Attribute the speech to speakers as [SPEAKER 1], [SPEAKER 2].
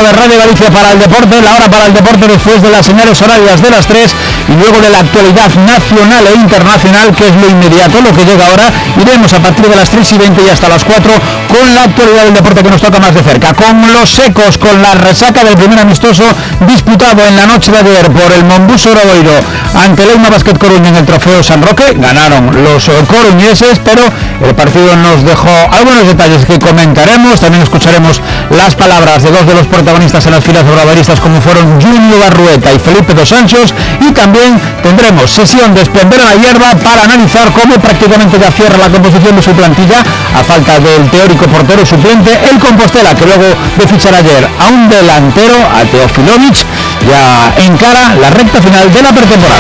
[SPEAKER 1] de Radio Galicia para el deporte, la hora para el deporte después de las señales horarias de las 3 y luego de la actualidad nacional e internacional, que es lo inmediato, lo que llega ahora. Iremos a partir de las 3:20 y hasta las 4 con la actualidad del deporte que nos toca más de cerca, con los secos, con la resaca del primer amistoso disputado en la noche de ayer por el Monbuso Obradoiro ante el Eima Basket Coruña en el Trofeo San Roque. Ganaron los coruñeses, pero el partido nos dejó algunos detalles que comentaremos. También escucharemos las palabras de dos de los protagonistas en las filas obradoiristas, como fueron Junio Barrueta y Felipe dos Sanchos, y también tendremos sesión de Esplendor a la Hierba para analizar cómo prácticamente ya cierra la composición de su plantilla, a falta del teórico portero suplente, el Compostela, que luego de fichar ayer a un delantero, a Teofilovic, ya encara la recta final de la pretemporada.